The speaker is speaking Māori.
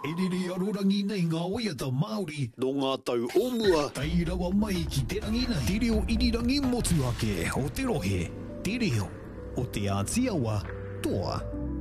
E rere arorangi nei ngā waiata Māori. No ngā tau omua. Tai rawa mai ki te rangina te reo irirangi motu ake o te rohe. Te reo o te Ātiawa toa.